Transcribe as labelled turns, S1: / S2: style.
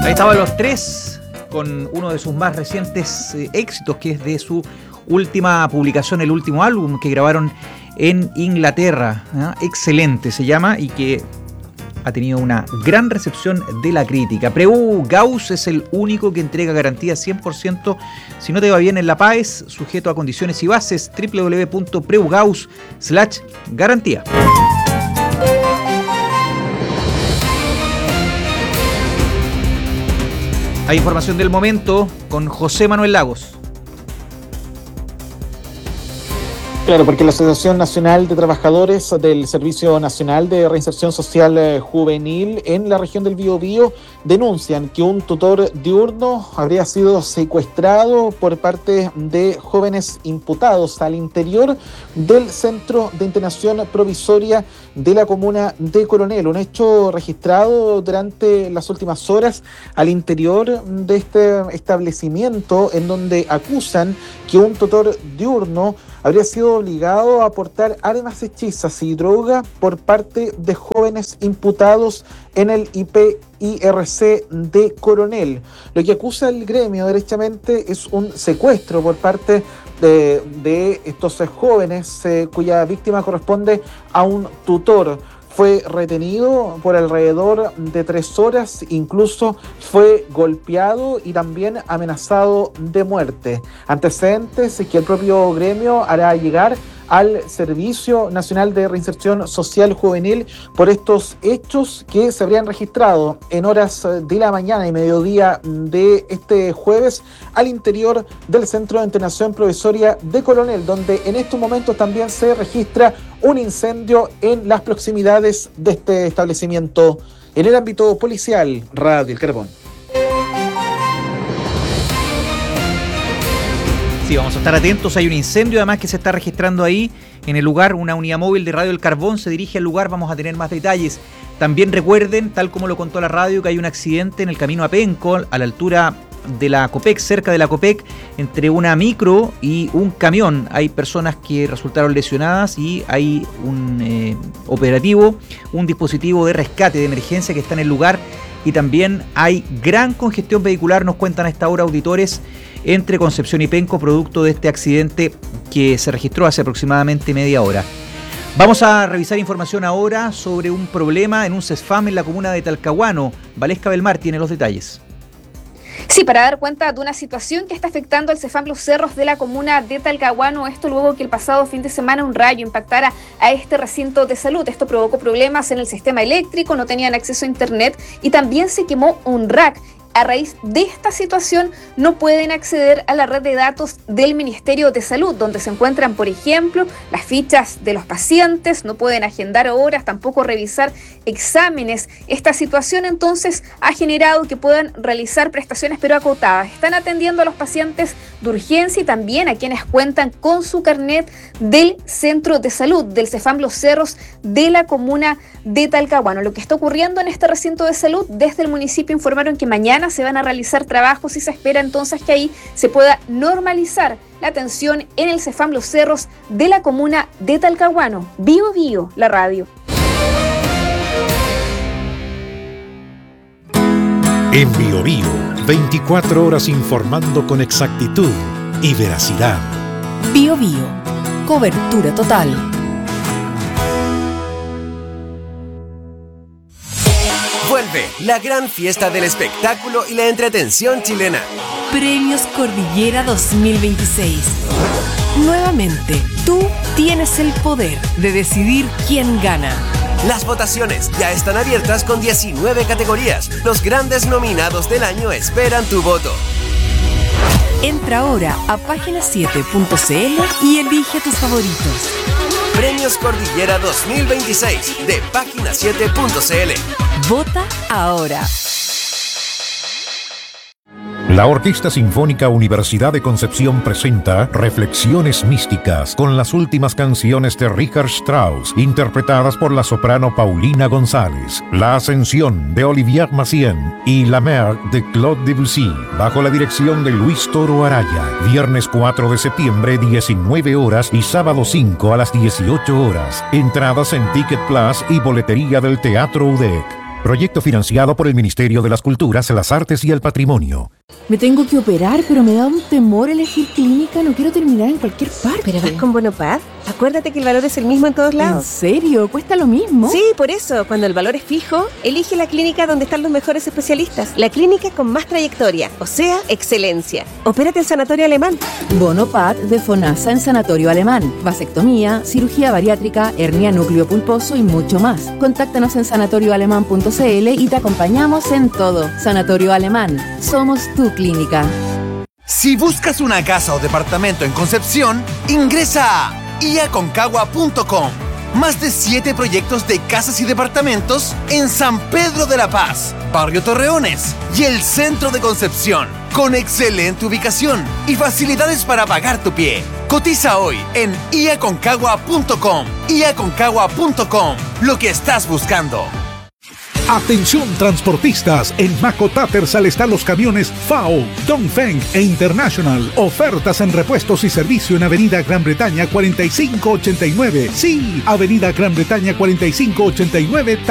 S1: Ahí estaban los tres con uno de sus más recientes éxitos, que es de su última publicación, el último álbum que grabaron en Inglaterra. Excelente se llama, y que ha tenido una gran recepción de la crítica. Preu Gauss es el único que entrega garantía 100%. Si no te va bien en la PAES, sujeto a condiciones y bases, www.preugauss.garantía. Hay información del momento con José Manuel Lagos.
S2: Claro, porque la Asociación Nacional de Trabajadores del Servicio Nacional de Reinserción Social Juvenil en la región del Biobío denuncian que un tutor diurno habría sido secuestrado por parte de jóvenes imputados al interior del Centro de Internación Provisoria de la comuna de Coronel. Un hecho registrado durante las últimas horas al interior de este establecimiento, en donde acusan que un tutor diurno habría sido obligado a aportar armas hechizas y droga por parte de jóvenes imputados en el IPIRC de Coronel. Lo que acusa el gremio derechamente es un secuestro por parte de estos jóvenes cuya víctima corresponde a un tutor. Fue retenido por alrededor de 3 horas, incluso fue golpeado y también amenazado de muerte. Antecedentes que el propio gremio hará llegar al Servicio Nacional de Reinserción Social Juvenil por estos hechos que se habrían registrado en horas de la mañana y mediodía de este jueves al interior del Centro de Internación Provisoria de Coronel, donde en estos momentos también se registra un incendio en las proximidades de este establecimiento. En el ámbito policial, Radio El Carbón.
S1: Sí, vamos a estar atentos. Hay un incendio además que se está registrando ahí en el lugar. Una unidad móvil de Radio El Carbón se dirige al lugar. Vamos a tener más detalles. También recuerden, tal como lo contó la radio, que hay un accidente en el camino a Penco, a la altura de la Copec, cerca de la Copec, entre una micro y un camión. Hay personas que resultaron lesionadas y hay un operativo, un dispositivo de rescate de emergencia que está en el lugar. Y también hay gran congestión vehicular, nos cuentan a esta hora auditores, entre Concepción y Penco, producto de este accidente que se registró hace aproximadamente media hora. Vamos a revisar información ahora sobre un problema en un CESFAM en la comuna de Talcahuano. Valesca Belmar tiene los detalles.
S3: Sí, para dar cuenta de una situación que está afectando al CEFAM Los Cerros de la comuna de Talcahuano, esto luego que el pasado fin de semana un rayo impactara a este recinto de salud. Esto provocó problemas en el sistema eléctrico, no tenían acceso a internet y también se quemó un rack. A raíz de esta situación no pueden acceder a la red de datos del Ministerio de Salud, donde se encuentran, por ejemplo, las fichas de los pacientes, no pueden agendar horas, tampoco revisar exámenes. Esta situación entonces ha generado que puedan realizar prestaciones pero acotadas. Están atendiendo a los pacientes de urgencia y también a quienes cuentan con su carnet del Centro de Salud, del CEFAM Los Cerros de la comuna de Talcahuano. Lo que está ocurriendo en este recinto de salud, desde el municipio informaron que mañana se van a realizar trabajos y se espera entonces que ahí se pueda normalizar la atención en el CEFAM Los Cerros de la comuna de Talcahuano. Bio Bio, la radio.
S4: En Bio Bio, 24 horas informando con exactitud y veracidad.
S5: Bio Bio, cobertura total.
S6: Vuelve la gran fiesta del espectáculo y la entretención chilena.
S5: Premios Cordillera 2026. Nuevamente, tú tienes el poder de decidir quién gana.
S6: Las votaciones ya están abiertas con 19 categorías. Los grandes nominados del año esperan tu voto.
S5: Entra ahora a página7.cl y elige tus favoritos.
S6: Premios Cordillera 2026 de página7.cl.
S5: Vota ahora.
S4: La Orquesta Sinfónica Universidad de Concepción presenta Reflexiones Místicas con las últimas canciones de Richard Strauss, interpretadas por la soprano Paulina González. La Ascensión de Olivier Massien y La Mer de Claude Debussy, bajo la dirección de Luis Toro Araya. Viernes 4 de septiembre, 19 horas y sábado 5 a las 18 horas. Entradas en Ticket Plus y boletería del Teatro UDEC. Proyecto financiado por el Ministerio de las Culturas, las Artes y el Patrimonio.
S7: Me tengo que operar, pero me da un temor elegir clínica. No quiero terminar en cualquier parte.
S8: ¿Pero vas con Bonopad? Acuérdate que el valor es el mismo en todos lados.
S7: ¿En serio? ¿Cuesta lo mismo?
S8: Sí, por eso, cuando el valor es fijo, elige la clínica donde están los mejores especialistas. La clínica con más trayectoria, o sea, excelencia. Opérate en Sanatorio Alemán.
S7: Bonopad de FONASA en Sanatorio Alemán. Vasectomía, cirugía bariátrica, hernia núcleo pulposo y mucho más. Contáctanos en sanatorioalemán.cl y te acompañamos en todo. Sanatorio Alemán. Somos tu clínica.
S9: Si buscas una casa o departamento en Concepción, ingresa a iaconcagua.com. Más de 7 proyectos de casas y departamentos en San Pedro de la Paz, Barrio Torreones y el centro de Concepción, con excelente ubicación y facilidades para pagar tu pie. Cotiza hoy en iaconcagua.com. iaconcagua.com, lo que estás buscando.
S10: Atención transportistas, en Maco Tattersall están los camiones FAO, Dongfeng e International. Ofertas en repuestos y servicio en Avenida Gran Bretaña 4589. Sí, Avenida Gran Bretaña 4589.